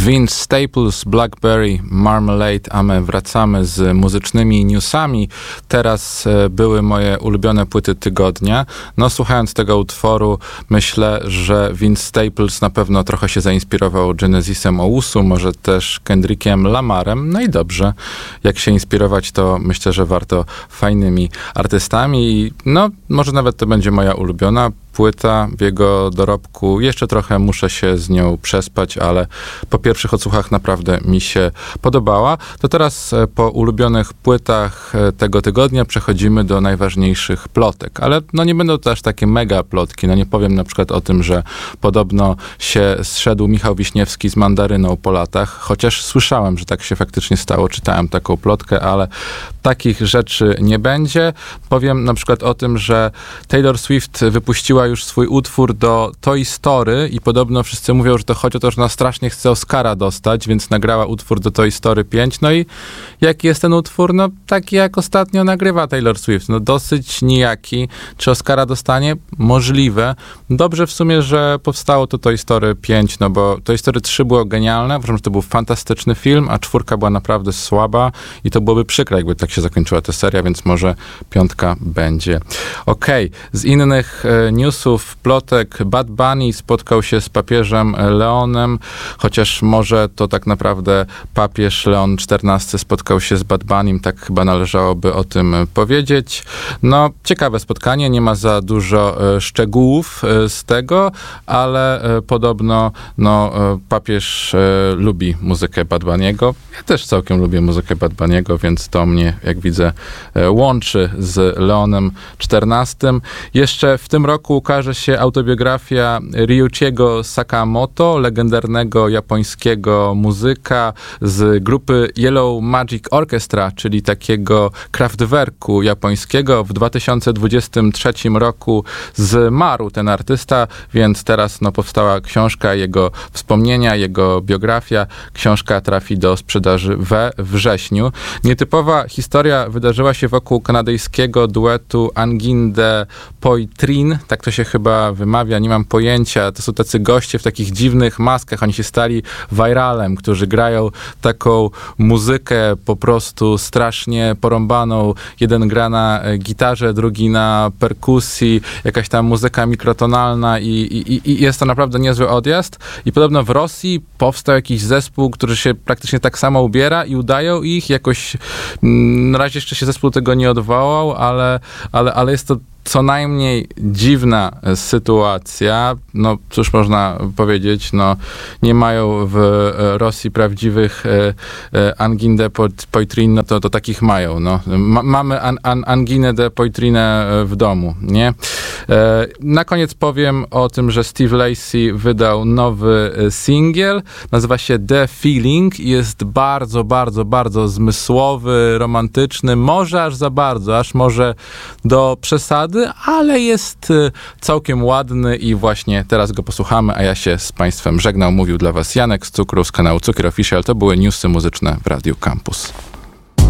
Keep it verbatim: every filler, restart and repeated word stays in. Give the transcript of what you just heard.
Vince Staples, Blackberry Marmalade, a my wracamy z muzycznymi newsami. Teraz były moje ulubione płyty tygodnia. No, słuchając tego utworu, myślę, że Vince Staples na pewno trochę się zainspirował Genesisem Ousu, może też Kendrickiem Lamarem. No i dobrze, jak się inspirować, to myślę, że warto fajnymi artystami. No, może nawet to będzie moja ulubiona płyta w jego dorobku. Jeszcze trochę muszę się z nią przespać, ale po pierwszych odsłuchach naprawdę mi się podobała. To teraz po ulubionych płytach tego tygodnia przechodzimy do najważniejszych plotek. Ale no nie będą to aż takie mega plotki. No nie powiem na przykład o tym, że podobno się zszedł Michał Wiśniewski z mandaryną po latach, chociaż słyszałem, że tak się faktycznie stało. Czytałem taką plotkę, ale takich rzeczy nie będzie. Powiem na przykład o tym, że Taylor Swift wypuściła już swój utwór do Toy Story i podobno wszyscy mówią, że to chodzi o to, że ona strasznie chce Oscara dostać, więc nagrała utwór do Toy Story pięć. No i jaki jest ten utwór? No taki jak ostatnio nagrywa Taylor Swift. No dosyć nijaki. Czy Oscara dostanie? Możliwe. Dobrze w sumie, że powstało to Toy Story pięć, no bo Toy Story trzy było genialne. Uważam, że to był fantastyczny film, a czwórka była naprawdę słaba i to byłoby przykre, jakby tak się zakończyła ta seria, więc może piątka będzie. Okej, okay. Z innych e, newsów, plotek, Bad Bunny spotkał się z papieżem Leonem, chociaż może to tak naprawdę papież Leon czternasty spotkał się z Bad Bunnym, tak chyba należałoby o tym powiedzieć. No, ciekawe spotkanie, nie ma za dużo e, szczegółów e, z tego, ale e, podobno no, e, papież e, lubi muzykę Bad Bunny'ego. Ja też całkiem lubię muzykę Bad Bunny'ego, więc to mnie, jak widzę, e, łączy z Leonem czternastym. Jeszcze w tym roku ukaże się autobiografia Ryuichiego Sakamoto, legendarnego japońskiego muzyka z grupy Yellow Magic Orchestra, czyli takiego kraftwerku japońskiego. W dwa tysiące dwudziestym trzecim roku zmarł ten artysta, więc teraz no, powstała książka, jego wspomnienia, jego biografia. Książka trafi do sprzedaży we wrześniu. Nietypowa historia wydarzyła się wokół kanadyjskiego duetu Anginde Poitrin, tak to się chyba wymawia, nie mam pojęcia. To są tacy goście w takich dziwnych maskach. Oni się stali viralem, którzy grają taką muzykę po prostu strasznie porąbaną. Jeden gra na gitarze, drugi na perkusji, jakaś tam muzyka mikrotonalna i, i, i jest to naprawdę niezły odjazd. I podobno w Rosji powstał jakiś zespół, który się praktycznie tak samo ubiera i udają ich jakoś. Na razie jeszcze się zespół tego nie odwołał, ale, ale, ale jest to co najmniej dziwna sytuacja. No cóż można powiedzieć, no nie mają w Rosji prawdziwych Anginde Poitrin, no to, to takich mają. No. Ma, mamy an, an, Anginę de Poitrinę w domu, nie? Na koniec powiem o tym, że Steve Lacy wydał nowy singiel, nazywa się The Feeling i jest bardzo, bardzo, bardzo zmysłowy, romantyczny, może aż za bardzo, aż może do przesady, ale jest całkiem ładny i właśnie teraz go posłuchamy, a ja się z Państwem żegnał. Mówił dla Was Janek z Cukru z kanału Cukier Official. To były newsy muzyczne w Radiu Campus.